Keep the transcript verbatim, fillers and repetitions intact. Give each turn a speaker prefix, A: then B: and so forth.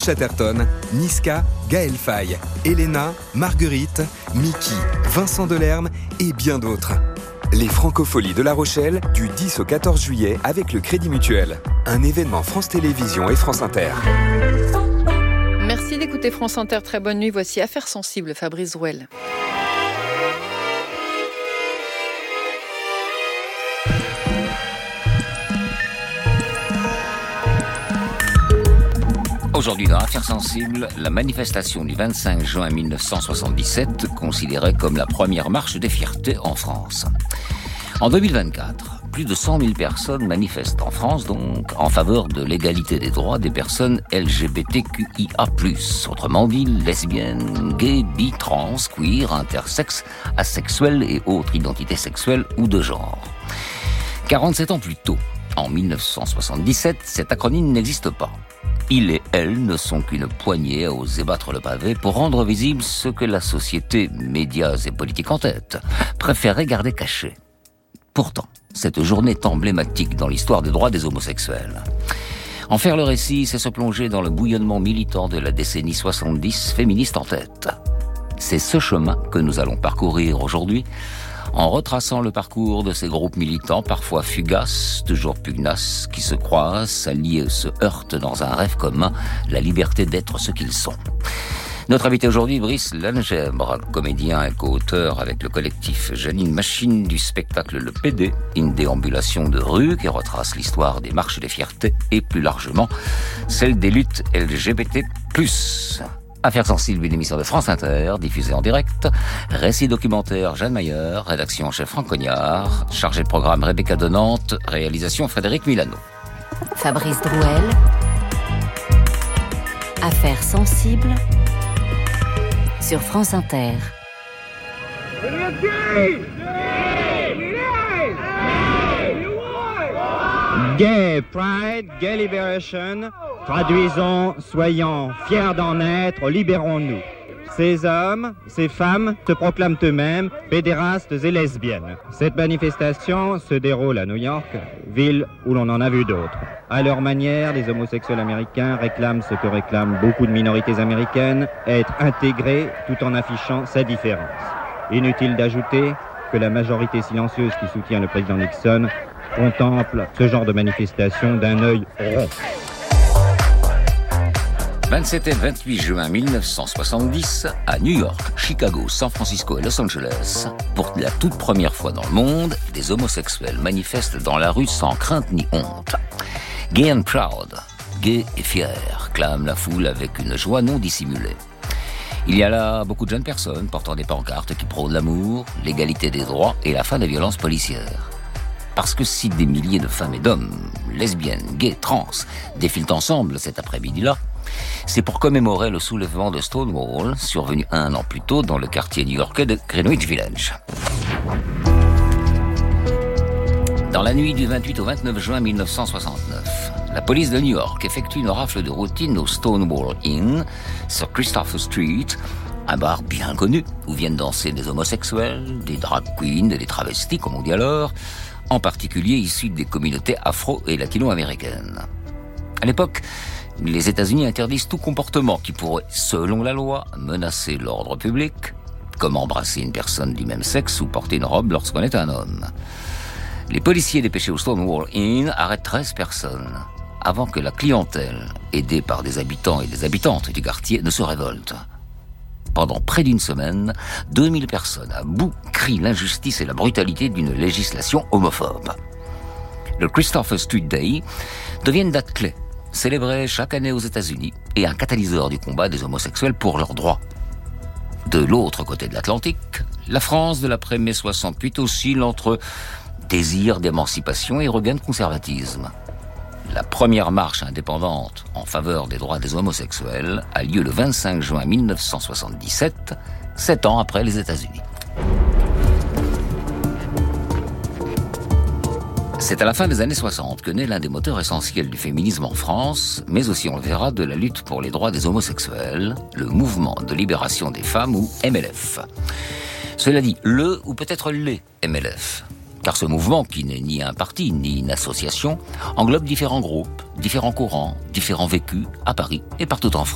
A: Chatterton, Niska, Gaël Faye, Elena, Marguerite, Mickey, Vincent Delerme et bien d'autres. Les Francopholies de La Rochelle, du dix au quatorze juillet avec le Crédit Mutuel. Un événement France Télévisions et France Inter.
B: Merci d'écouter France Inter. Très bonne nuit. Voici Affaires sensibles, Fabrice Drouel.
C: Aujourd'hui dans Affaires sensibles, la manifestation du vingt-cinq juin mille neuf cent soixante-dix-sept, considérée comme la première marche des fiertés en France. En deux mille vingt-quatre, plus de cent mille personnes manifestent en France donc en faveur de l'égalité des droits des personnes L G B T Q I A plus, autrement dit lesbiennes, gays, bi, trans, queer, intersexes, asexuels et autres identités sexuelles ou de genre. quarante-sept ans plus tôt, en mille neuf cent soixante-dix-sept, cet acronyme n'existe pas. Il et elle ne sont qu'une poignée à oser battre le pavé pour rendre visible ce que la société, médias et politique en tête, préférait garder caché. Pourtant, cette journée est emblématique dans l'histoire des droits des homosexuels. En faire le récit, c'est se plonger dans le bouillonnement militant de la décennie soixante-dix, féministe en tête. C'est ce chemin que nous allons parcourir aujourd'hui, en retraçant le parcours de ces groupes militants, parfois fugaces, toujours pugnaces, qui se croisent, s'allient et se heurtent dans un rêve commun, la liberté d'être ce qu'ils sont. Notre invité aujourd'hui, Brice Langèbre, comédien et co-auteur avec le collectif Janine Machine du spectacle Le P D, une déambulation de rue qui retrace l'histoire des marches des fiertés et plus largement celle des luttes L G B T plus. Affaires sensibles, une émission de France Inter, diffusée en direct. Récit documentaire, Jeanne Mayer. Rédaction en chef, Franck Cognard. Chargé de programme, Rebecca de Nantes. Réalisation, Frédéric Milano.
D: Fabrice Drouel. Affaires sensibles sur France Inter.
E: Gay Pride, Gay Liberation, traduisons, soyons fiers d'en être, libérons-nous. Ces hommes, ces femmes se proclament eux-mêmes pédérastes et lesbiennes. Cette manifestation se déroule à New York, ville où l'on en a vu d'autres. À leur manière, les homosexuels américains réclament ce que réclament beaucoup de minorités américaines, être intégrés tout en affichant sa différence. Inutile d'ajouter que la majorité silencieuse qui soutient le président Nixon contemple ce genre de manifestation d'un œil rond.
C: vingt-sept et vingt-huit juin mille neuf cent soixante-dix, à New York, Chicago, San Francisco et Los Angeles, pour la toute première fois dans le monde, des homosexuels manifestent dans la rue sans crainte ni honte. Gay and proud, gay et fier, clame la foule avec une joie non dissimulée. Il y a là beaucoup de jeunes personnes portant des pancartes qui prônent l'amour, l'égalité des droits et la fin des violences policières. Parce que si des milliers de femmes et d'hommes, lesbiennes, gays, trans, défilent ensemble cet après-midi-là, c'est pour commémorer le soulèvement de Stonewall, survenu un an plus tôt dans le quartier new-yorkais de Greenwich Village. Dans la nuit du vingt-huit au vingt-neuf juin mille neuf cent soixante-neuf, la police de New York effectue une rafle de routine au Stonewall Inn, sur Christopher Street, un bar bien connu où viennent danser des homosexuels, des drag queens et des travestis, comme on dit alors, en particulier issus des communautés afro- et latino-américaines. À l'époque, les États-Unis interdisent tout comportement qui pourrait, selon la loi, menacer l'ordre public, comme embrasser une personne du même sexe ou porter une robe lorsqu'on est un homme. Les policiers dépêchés au Stonewall Inn arrêtent treize personnes, avant que la clientèle, aidée par des habitants et des habitantes du quartier, ne se révolte. Pendant près d'une semaine, deux mille personnes à bout crient l'injustice et la brutalité d'une législation homophobe. Le Christopher Street Day devient une date clé, célébrée chaque année aux États-Unis et un catalyseur du combat des homosexuels pour leurs droits. De l'autre côté de l'Atlantique, la France de l'après-mai soixante-huit oscille entre désir d'émancipation et regain de conservatisme. La première marche indépendante en faveur des droits des homosexuels a lieu le vingt-cinq juin mille neuf cent soixante-dix-sept, sept ans après les États-Unis. C'est à la fin des années soixante que naît l'un des moteurs essentiels du féminisme en France, mais aussi, on le verra, de la lutte pour les droits des homosexuels, le mouvement de libération des femmes ou M L F. Cela dit, le ou peut-être les M L F. Car ce mouvement, qui n'est ni un parti ni une association, englobe différents groupes, différents courants, différents vécus à Paris et partout en France.